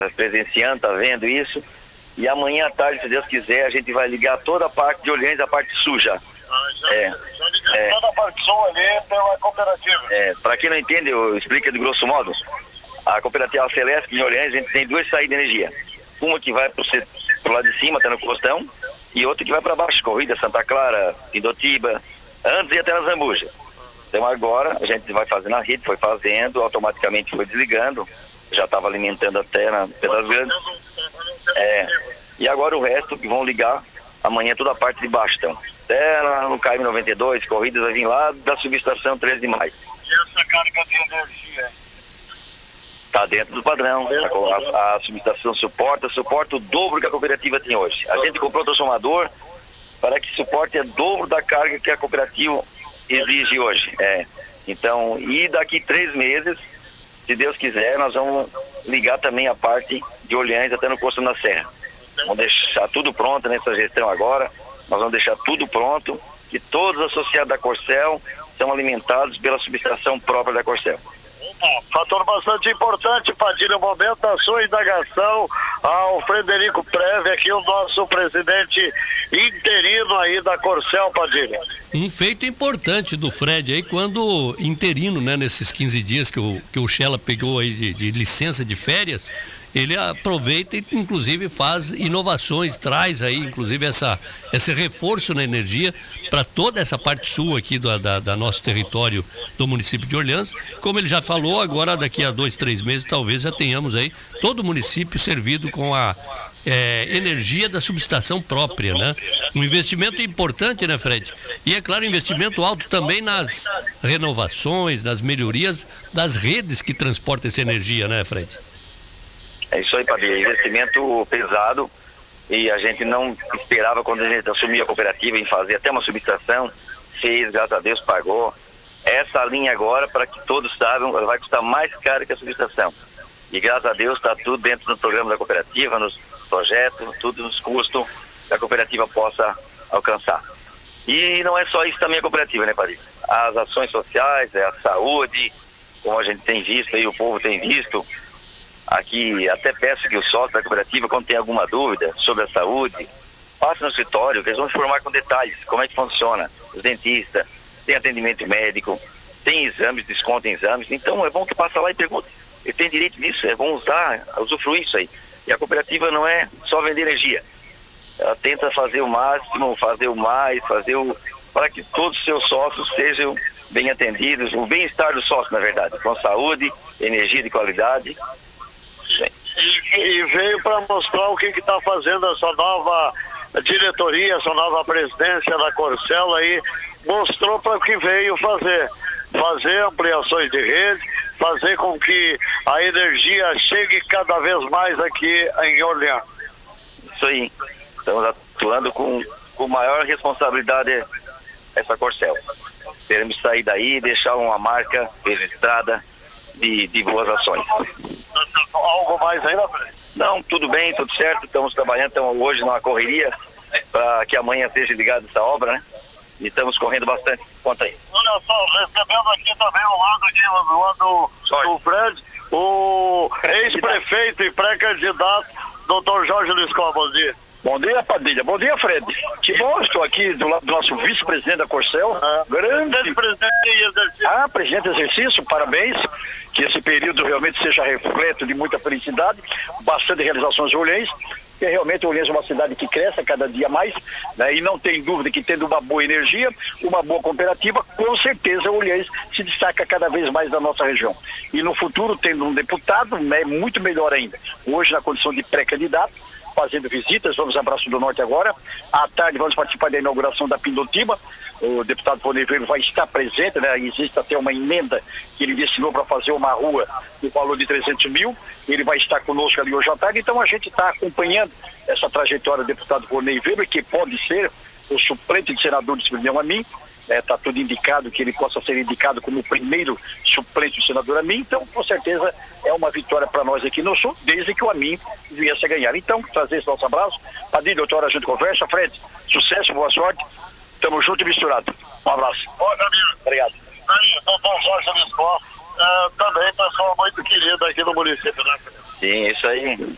presenciando, tá vendo isso. E amanhã à tarde, se Deus quiser, a gente vai ligar toda a parte de Orleans, a parte suja. Toda a parte sul ali pela cooperativa. Para quem não entende, eu explico de grosso modo. A cooperativa Celeste em Orleans, a gente tem duas saídas de energia. Uma que vai pro lado de cima, até no Costão, e outra que vai para baixo, Corrida, Santa Clara, Pindotiba, antes ia até na Zambuja. Então agora a gente vai fazendo a rede, foi fazendo, automaticamente foi desligando, já estava alimentando até na Pedras Grandes. E agora o resto que vão ligar amanhã toda a parte de baixo, então. Até no KM 92, Corridas vai vir lá da subestação 13 de maio. E essa carga de energia? Está dentro do padrão. A subestação suporta o dobro que a cooperativa tem hoje. A gente comprou o transformador para que suporte o dobro da carga que a cooperativa exige hoje. Então, e daqui 3 meses, se Deus quiser, nós vamos ligar também a parte de Orleans até no Costa da Serra. Vamos deixar tudo pronto nessa gestão agora. Nós vamos deixar tudo pronto, que todos os associados da Corcel são alimentados pela subestação própria da Corcel. Fator bastante importante, Padilha, no momento da sua indagação ao Frederico Preve, aqui o nosso presidente interino aí da Corcel, Padilha. Um feito importante do Fred aí, quando interino, né, nesses 15 dias que o Shella pegou aí de licença de férias, ele aproveita e inclusive faz inovações, traz aí inclusive esse reforço na energia para toda essa parte sul aqui da nosso território do município de Orleans. Como ele já falou, agora daqui a 2, 3 meses talvez já tenhamos aí todo o município servido com a energia da subestação própria, né? Um investimento importante, né, Fred? E é claro, investimento alto também nas renovações, nas melhorias das redes que transportam essa energia, né, Fred? É isso aí, Padilha, investimento pesado, e a gente não esperava, quando a gente assumiu a cooperativa, em fazer até uma subestação, fez, graças a Deus, pagou. Essa linha agora, para que todos saibam, vai custar mais caro que a subestação. E graças a Deus está tudo dentro do programa da cooperativa, nos projetos, tudo nos custos que a cooperativa possa alcançar. E não é só isso também a cooperativa, né, Padilha? As ações sociais, a saúde, como a gente tem visto e o povo tem visto. Aqui até peço que o sócio da cooperativa, quando tem alguma dúvida sobre a saúde, passe no escritório, que eles vão informar com detalhes como é que funciona. Os dentistas, tem atendimento médico, tem exames, desconto em exames. Então é bom que passe lá e pergunte. Ele tem direito nisso, é bom usufruir isso aí. E a cooperativa não é só vender energia. Ela tenta fazer o máximo, fazer o mais, para que todos os seus sócios sejam bem atendidos, o bem-estar do sócio, na verdade, com saúde, energia de qualidade. E veio para mostrar o que está fazendo essa nova diretoria, essa nova presidência da Corcel aí, mostrou para o que veio fazer ampliações de rede, fazer com que a energia chegue cada vez mais aqui em Orleans. Isso aí, estamos atuando com maior responsabilidade essa Corcel. Queremos sair daí e deixar uma marca registrada de boas ações. Algo mais aí, Não, tudo bem, tudo certo, estamos trabalhando, estamos hoje numa correria para que amanhã seja ligada essa obra, né? E estamos correndo bastante. Conta aí. Olha só, recebendo aqui também ao lado do Fred, o ex-prefeito e pré-candidato, Dr. Jorge Luiz Costa. Bom dia. Bom dia, Padilha. Bom dia, Fred. Que bom, estou aqui do lado do nosso vice-presidente da Corcel. Grande presidente em exercício. Presidente em exercício, parabéns. Que esse período realmente seja repleto de muita felicidade, bastante realizações em Orleans. Porque realmente Orleans é uma cidade que cresce a cada dia mais, né? E não tem dúvida que tendo uma boa energia, uma boa cooperativa, com certeza Orleans se destaca cada vez mais da nossa região. E no futuro, tendo um deputado, né, muito melhor ainda. Hoje, na condição de pré-candidato, fazendo visitas, vamos a Braço do Norte agora. À tarde vamos participar da inauguração da Pindotiba. O deputado Rony Weber vai estar presente, né? Existe até uma emenda que ele destinou para fazer uma rua no valor de 300 mil. Ele vai estar conosco ali hoje à tarde. Então a gente está acompanhando essa trajetória do deputado Rony Weber, que pode ser o suplente de senador de Espírito a mim. Está tudo indicado que ele possa ser indicado como o primeiro suplente do senador Amin. Então, com certeza, é uma vitória para nós aqui no Sul, desde que o Amin viesse a ganhar. Então, trazer esse nosso abraço. Padilha, outra hora a gente conversa. Fred, sucesso, boa sorte. Tamo junto e misturado. Um abraço. Ô, Jamil. Obrigado. Aí, doutor Jorge Lisboa, também pessoa muito querida aqui no município, né? Sim, isso aí.